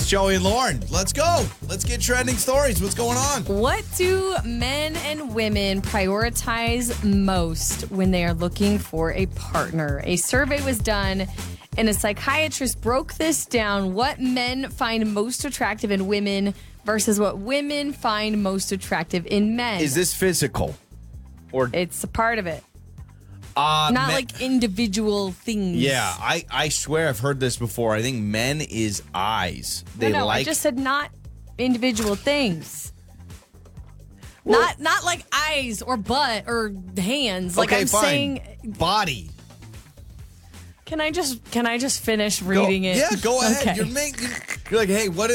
It's Joey and Lauren. Let's go. Let's get trending stories. What's going on? What do men and women prioritize most when they are looking for a partner? A survey was done, and a psychiatrist broke this down. What men find most attractive in women versus what women find most attractive in men. Is this physical? Or It's a part of it. Not like individual things. Yeah, I swear I've heard this before. I think men is eyes. No, I just said not individual things. Well, not like eyes or butt or hands. Like okay, I'm fine. saying, Body. Can I just finish reading it? Yeah, go ahead. Okay. You're like, hey, what